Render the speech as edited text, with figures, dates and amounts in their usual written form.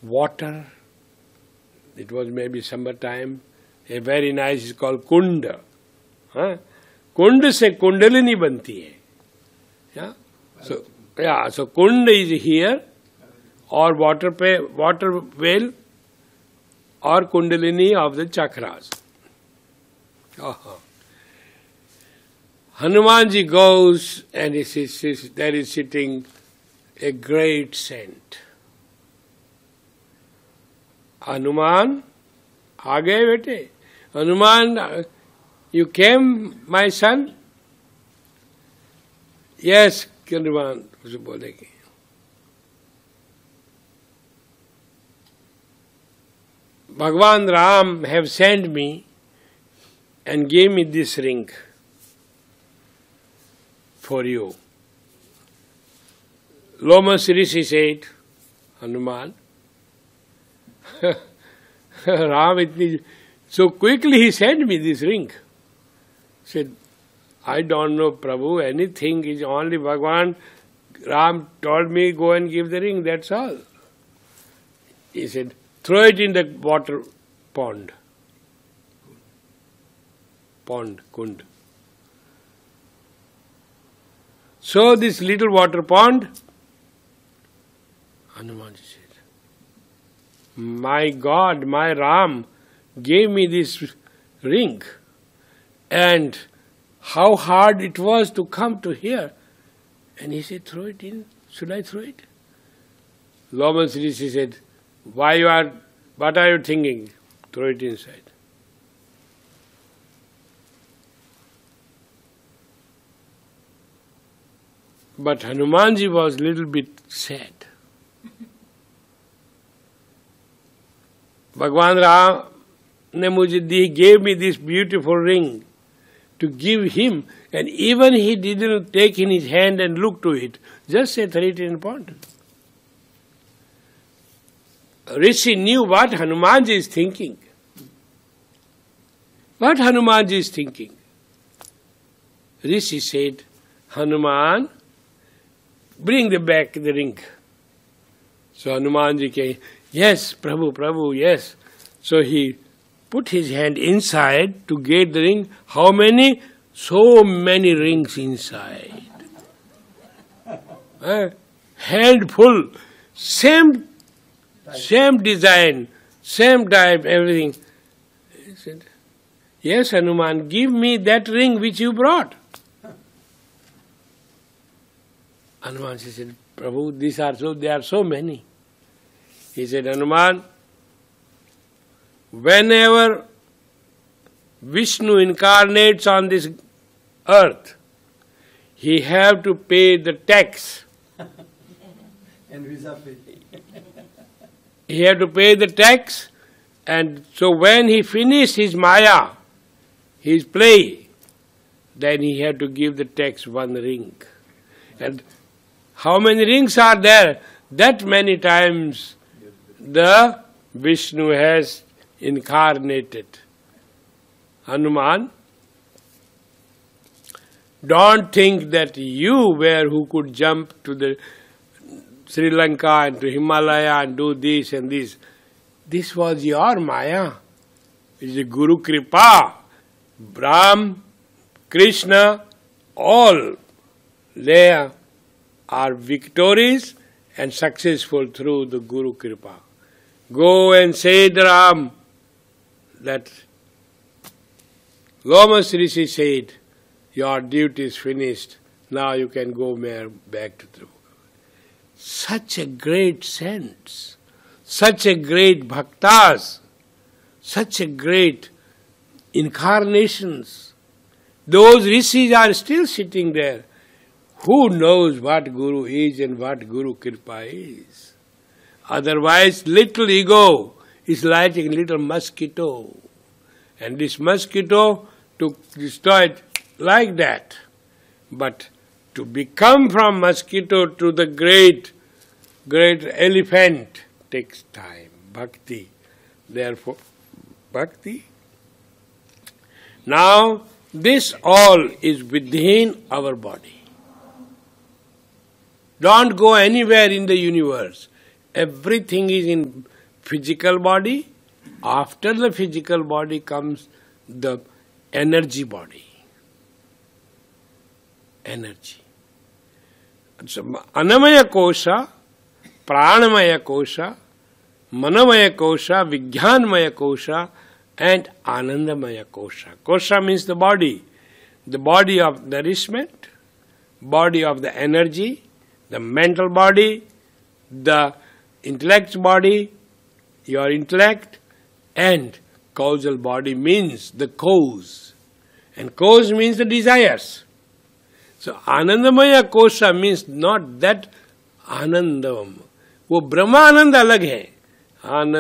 water. It was maybe summertime. A very nice, it's called kunda. कुंड से कुंडलिनी बनती है. So kund is here, or water well, or kundalini of the chakras. Hanumanji goes and there is sitting a great saint. Hanuman, aa gaye bete? Hanuman, you came, my son? Yes, Hanuman उसे बोलेगी. Bhagavan Ram have sent me and gave me this ring for you. Lomas Rishi said, Hanuman, Ram, so quickly he sent me this ring. Said, I don't know, Prabhu, anything is only Bhagavan. Ram told me, go and give the ring, that's all. He said, throw it in the water pond. Kund. So this little water pond, Hanumanji said, my God, my Ram gave me this ring, and how hard it was to come to here. And he said, throw it in. Should I throw it? Lomas Rishi said, what are you thinking? Throw it inside. But Hanumanji was a little bit sad. Bhagavan Ram gave me this beautiful ring to give him, and even he didn't take in his hand and look to it, just said throw it in the pond. Rishi knew what Hanumanji is thinking. What Hanumanji is thinking? Rishi said, Hanuman, bring back the ring. So Hanumanji came, yes, Prabhu, yes. So he put his hand inside to get the ring. How many? So many rings inside. Handful. Same design, same type, everything. He said, yes, Hanuman, give me that ring which you brought. Hanuman said, Prabhu, there are so many. He said, Hanuman, whenever Vishnu incarnates on this earth, he have to pay the tax. And visa fee. He had to pay the tax, and so when he finished his Maya, his play, then he had to give the tax one ring. And how many rings are there? That many times the Vishnu has incarnated. Hanuman, don't think that you were who could jump to the Sri Lanka and to Himalaya and do this and this. This was your Maya. It is a Guru Kripa. Brahm, Krishna, all they are victorious and successful through the Guru Kripa. Go and say to Ram that Lomas Rishi said, your duty is finished, now you can go back to Tribhuvan. Such a great saints, such a great bhaktas, such a great incarnations. Those rishis are still sitting there. Who knows what Guru is and what Guru Kripa is? Otherwise, little ego is like a little mosquito. And this mosquito, to destroy it like that. But to become from mosquito to the great elephant takes time. Bhakti. Therefore, bhakti. Now, this all is within our body. Don't go anywhere in the universe. Everything is physical body. After the physical body comes the energy body. Energy. So, Anamaya Kosha, Pranamaya Kosha, Manamaya Kosha, Vijnanmaya Kosha, and Anandamaya Kosha. Kosha means the body of nourishment, body of the energy, the mental body, the intellect body, your intellect, and causal body means the cause. And cause means the desires. So Anandamaya Kosha means not that Anandam. वो ब्रह्मानंद अलग है.